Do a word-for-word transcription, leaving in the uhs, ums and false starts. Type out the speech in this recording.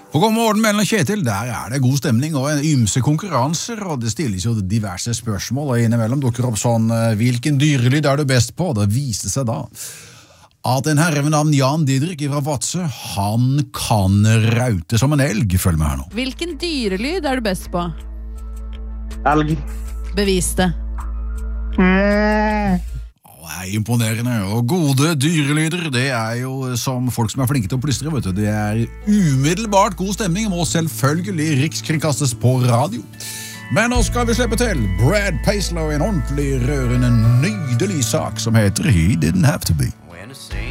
På God morgen, Mellen og Kjetil, der er det god stemning og en ymse konkurranser, og det stilles jo diverse spørsmål, og innimellom dukker opp sånn, hvilken dyrelyd er du best på? Det viste seg da at en herre ved navn Jan Didrik fra Vadsø, han kan raute som en elg. Følg med her nå. Hvilken dyrelyd er du best på? Elg. Bevis det. Det er imponerende, og gode dyrelyder, det er jo som folk som er flinke til å plystre, vet du. Det er umiddelbart god stemning, og må selvfølgelig rikskringkastes på radio. Men nå skal vi slippe til Brad Paisley, en ordentlig rørende, nydelig sak som heter He Didn't Have To Be.